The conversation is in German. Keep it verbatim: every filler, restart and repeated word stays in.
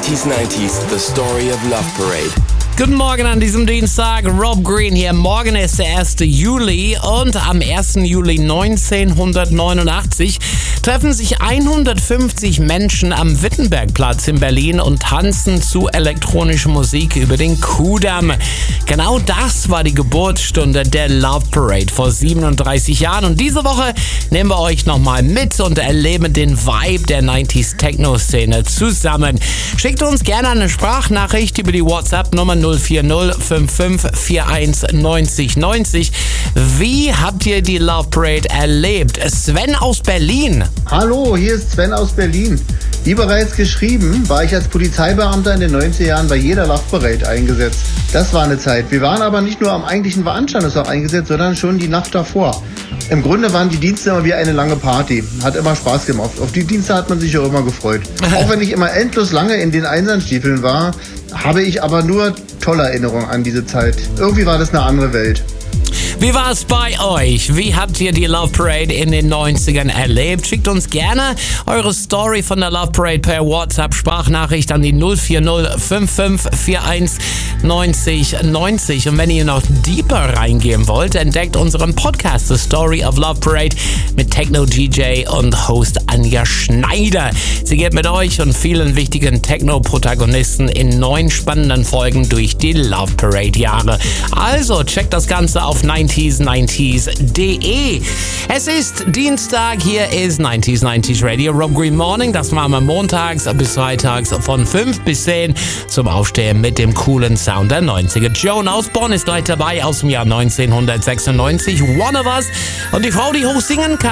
nineties nineties, The Story of Love Parade. Guten Morgen an diesem Dienstag, Rob Green hier. Morgen ist der erste Juli und am ersten Juli neunzehnhundertneunundachtzig treffen sich hundertfünfzig Menschen am Wittenbergplatz in Berlin und tanzen zu elektronischer Musik über den Kudamm. Genau das war die Geburtsstunde der Love Parade vor siebenunddreißig Jahren und diese Woche nehmen wir euch nochmal mit und erleben den Vibe der neunziger Techno-Szene zusammen. Schickt uns gerne eine Sprachnachricht über die WhatsApp-Nummer null vier null fünf fünf vier eins neunzig neunzig. Wie habt ihr die Love Parade erlebt? Sven aus Berlin. Hallo, hier ist Sven aus Berlin. Wie bereits geschrieben, war ich als Polizeibeamter in den neunziger Jahren bei jeder Love Parade eingesetzt. Das war eine Zeit. Wir waren aber nicht nur am eigentlichen Veranstaltungstag eingesetzt, sondern schon die Nacht davor. Im Grunde waren die Dienste immer wie eine lange Party. Hat immer Spaß gemacht. Auf die Dienste hat man sich auch immer gefreut. Auch wenn ich immer endlos lange in den Eisenstiefeln war, habe ich aber nur tolle Erinnerungen an diese Zeit. Irgendwie war das eine andere Welt. Wie war es bei euch? Wie habt ihr die Love Parade in den neunzigern erlebt? Schickt uns gerne eure Story von der Love Parade per WhatsApp-Sprachnachricht an die null vier null fünf fünf vier eins neunzig neunzig. Und wenn ihr noch deeper reingehen wollt, entdeckt unseren Podcast The Story of Love Parade mit Techno-D J und Host Anja Schneider. Sie geht mit euch und vielen wichtigen Techno-Protagonisten in neun spannenden Folgen durch die Love Parade-Jahre. Also checkt das Ganze auf nineties nineties punkt de. Es ist Dienstag, hier ist nineties nineties Radio, Rob Green Morning. Das machen wir montags bis freitags von fünf bis zehn zum Aufstehen mit dem coolen Sound der neunziger. Joan Osborne ist gleich dabei aus dem Jahr neunzehnhundertsechsundneunzig, One of Us. Und die Frau, die hoch singen kann,